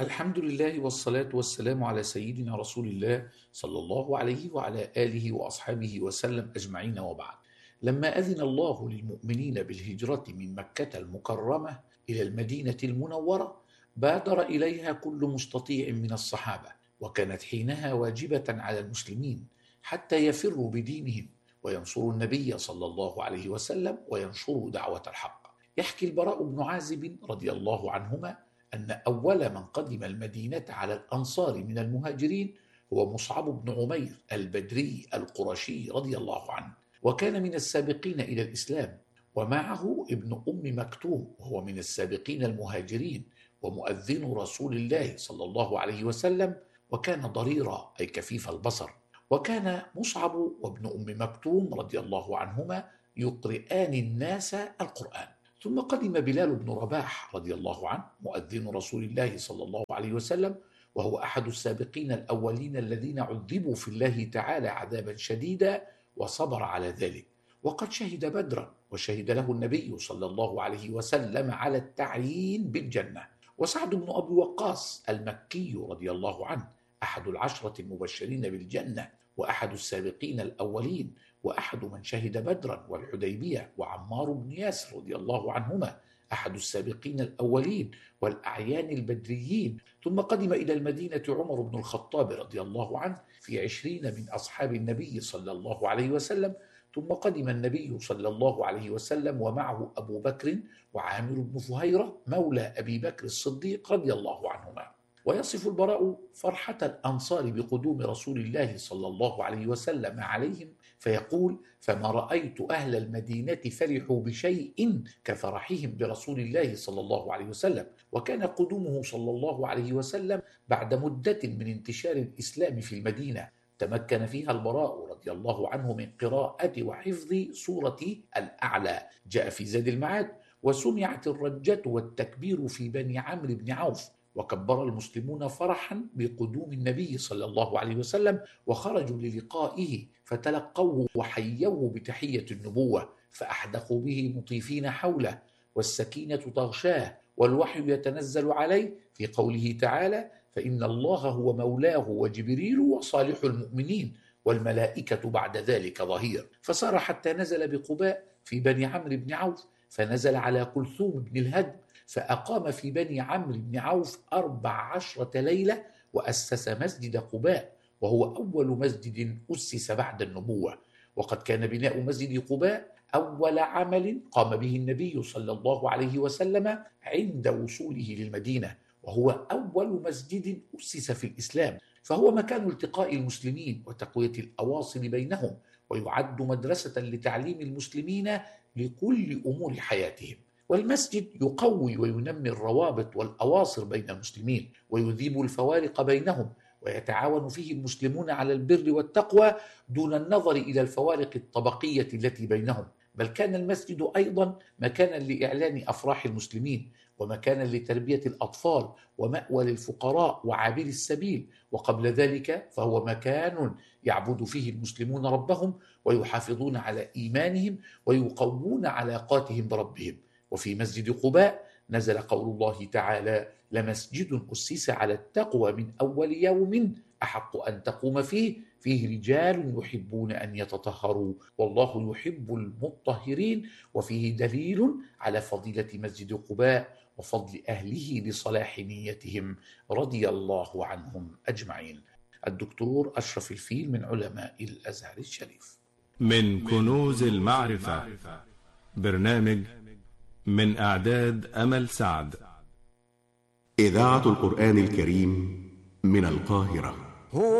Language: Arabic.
الحمد لله والصلاة والسلام على سيدنا رسول الله صلى الله عليه وعلى آله وأصحابه وسلم أجمعين، وبعد. لما أذن الله للمؤمنين بالهجرة من مكة المكرمة إلى المدينة المنورة، بادر إليها كل مستطيع من الصحابة، وكانت حينها واجبة على المسلمين حتى يفروا بدينهم وينصروا النبي صلى الله عليه وسلم وينشروا دعوة الحق. يحكي البراء بن عازب رضي الله عنهما أن أول من قدم المدينة على الأنصار من المهاجرين هو مصعب بن عمير البدري القرشي رضي الله عنه، وكان من السابقين إلى الإسلام، ومعه ابن أم مكتوم وهو من السابقين المهاجرين ومؤذن رسول الله صلى الله عليه وسلم، وكان ضريرا أي كفيف البصر. وكان مصعب وابن أم مكتوم رضي الله عنهما يقرئان الناس القرآن. ثم قدم بلال بن رباح رضي الله عنه مؤذن رسول الله صلى الله عليه وسلم، وهو أحد السابقين الأولين الذين عذبوا في الله تعالى عذابا شديدا وصبر على ذلك، وقد شهد بدرا وشهد له النبي صلى الله عليه وسلم على التعيين بالجنة. وسعد بن أبي وقاص المكي رضي الله عنه أحد العشرة المبشرين بالجنة وأحد السابقين الأولين وأحد من شهد بدرا والحديبية. وعمار بن ياسر رضي الله عنهما أحد السابقين الأولين والأعيان البدريين. ثم قدم إلى المدينة عمر بن الخطاب رضي الله عنه في 20 من أصحاب النبي صلى الله عليه وسلم. ثم قدم النبي صلى الله عليه وسلم ومعه أبو بكر وعامر بن فهيرة مولى أبي بكر الصديق رضي الله عنهما. ويصف البراء فرحة الأنصار بقدوم رسول الله صلى الله عليه وسلم عليهم فيقول: فما رأيت أهل المدينة فرحوا بشيء كفرحهم برسول الله صلى الله عليه وسلم. وكان قدومه صلى الله عليه وسلم بعد مدة من انتشار الإسلام في المدينة، تمكن فيها البراء رضي الله عنه من قراءة وحفظ سورة الأعلى، جاء في زاد المعاد: وسمعت الرجة والتكبير في بني عمرو بن عوف. وكبر المسلمون فرحا بقدوم النبي صلى الله عليه وسلم، وخرجوا للقائه فتلقوه وحيوه بتحية النبوة، فأحدقوا به مطيفين حوله، والسكينة تغشاه والوحي يتنزل عليه، في قوله تعالى: فإن الله هو مولاه وجبريل وصالح المؤمنين والملائكة بعد ذلك ظهير. فصار حتى نزل بقباء في بني عمرو بن عوف، فنزل على كلثوم بن الهدم، فأقام في بني عمرو بن عوف 14 ليلة، وأسس مسجد قباء، وهو أول مسجد أسس بعد النبوة. وقد كان بناء مسجد قباء أول عمل قام به النبي صلى الله عليه وسلم عند وصوله للمدينة، وهو أول مسجد أسس في الإسلام، فهو مكان التقاء المسلمين وتقوية الأواصر بينهم، ويعد مدرسة لتعليم المسلمين لكل أمور حياتهم. والمسجد يقوي وينمي الروابط والأواصر بين المسلمين، ويذيب الفوارق بينهم، ويتعاون فيه المسلمون على البر والتقوى دون النظر إلى الفوارق الطبقية التي بينهم. بل كان المسجد أيضا مكانا لإعلان أفراح المسلمين، ومكانا لتربية الأطفال، ومأوى للفقراء وعابر السبيل. وقبل ذلك فهو مكان يعبد فيه المسلمون ربهم، ويحافظون على إيمانهم، ويقوون علاقاتهم بربهم. وفي مسجد قباء نزل قول الله تعالى: لمسجد أسس على التقوى من أول يوم أحق أن تقوم فيه رجال يحبون أن يتطهروا والله يحب المطهرين. وفيه دليل على فضيلة مسجد قباء وفضل أهله لصلاح نيتهم رضي الله عنهم أجمعين. الدكتور أشرف الفيل من علماء الأزهر الشريف. من كنوز المعرفة، برنامج من إعداد أمل سعد. إذاعة القرآن الكريم من القاهرة.